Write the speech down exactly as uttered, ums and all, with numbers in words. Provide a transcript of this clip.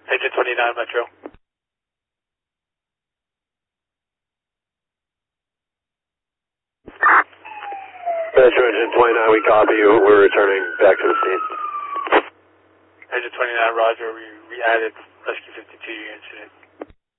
Agent twenty-nine, Metro. Metro Agent twenty-nine, we copy you. We're returning back to the scene. Agent twenty-nine, Roger. We, we added Rescue fifty-two to your incident.